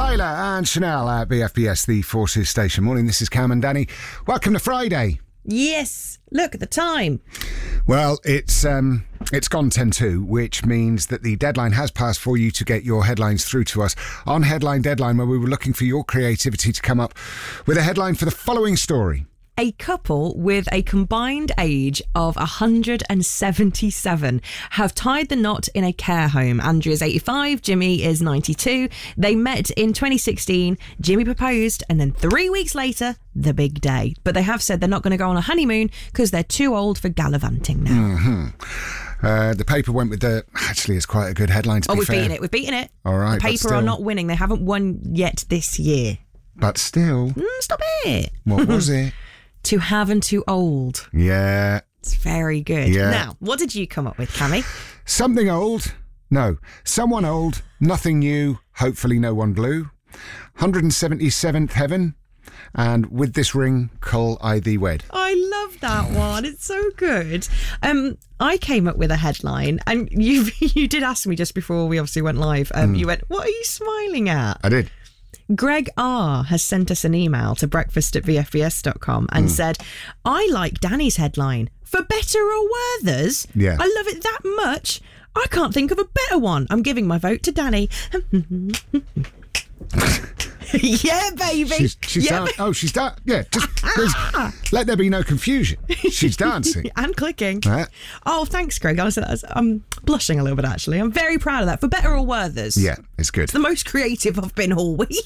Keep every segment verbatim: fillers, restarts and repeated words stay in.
Tyler and Chanel at B F B S, the Forces Station. Morning, this is Cam and Danny. Welcome to Friday. Yes, look at the time. Well, it's um, it's gone ten to, which means that the deadline has passed for you to get your headlines through to us on Headline Deadline, where we were looking for your creativity to come up with a headline for the following story. A couple with a combined age of one hundred seventy-seven have tied the knot in a care home. Andrew is eighty-five, Jimmy is ninety-two. They met in twenty sixteen. Jimmy proposed, and then three weeks later, the big day. But they have said they're not going to go on a honeymoon because they're too old for gallivanting now. Mm-hmm. Uh, the paper went with the... Actually, it's quite a good headline, to oh, be we've fair. beaten it. We've beaten it. All right, The paper but still, are not winning. They haven't won yet this year. But still... Mm, stop it. What was it? To have and too old. Yeah. It's very good. Yeah. Now, what did you come up with, Cammy? Something old. No. Someone old. Nothing new. Hopefully no one blue. one hundred seventy-seventh heaven. And with this ring, cull I thee wed. I love that one. It's so good. Um, I came up with a headline, and you you did ask me just before we obviously went live. Um, mm. You went, what are you smiling at? I did. Greg R has sent us an email to breakfast at v f b s dot com and mm. said, I like Danny's headline. For better or worthers? Yeah. I love it that much. I can't think of a better one. I'm giving my vote to Danny. Yeah, baby. She's, she's yeah, dan- oh, she's done. Yeah, just let there be no confusion. She's dancing and clicking. Uh, oh, thanks, Greg. Honestly, that's, I'm blushing a little bit. Actually, I'm very proud of that. For better or worthers. Yeah, it's good. It's the most creative I've been all week.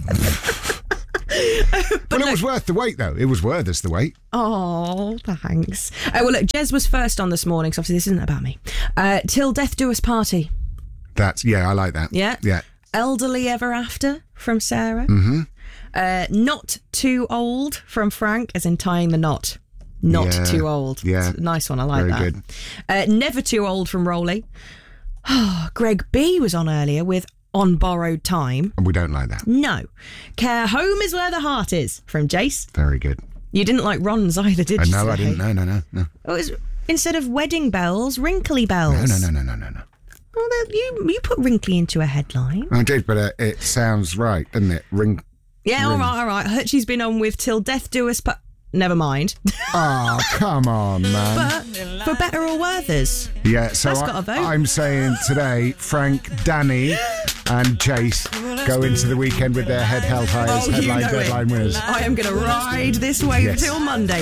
But well, look, it was worth the wait, though. It was worth us the wait. Oh, thanks. Uh, well, look, Jez was first on this morning, so obviously this isn't about me. Uh, Till Death Do Us Party. That's yeah, I like that. Yeah, yeah. Elderly Ever After from Sarah. Mm-hmm. Uh, Not Too Old from Frank, as in tying the knot. Not yeah. too old. Yeah, it's a nice one. I like Very that. Good. Uh, Never Too Old from Rolly. Oh, Greg B was on earlier with On Borrowed Time. And we don't like that. No. Care Home is Where the Heart Is from Jace. Very good. You didn't like Ron's either, did uh, you? No, say? I didn't. No, no, no, no. It was instead of wedding bells, wrinkly bells. No, no, no, no, no, no, no. Well, you you put wrinkly into a headline. I did, but uh, it sounds right, doesn't it? Ring. Yeah, ring. all right, all right. Hutchie's been on with Till Death Do Us, but never mind. Oh, come on, man. But for better or worthers. Yeah, so That's I, got a vote. I'm saying today, Frank, Danny and Jace go into the weekend with their head held high as Oh, you headline know deadline it. winners. I am going to ride this wave Yes. till Monday.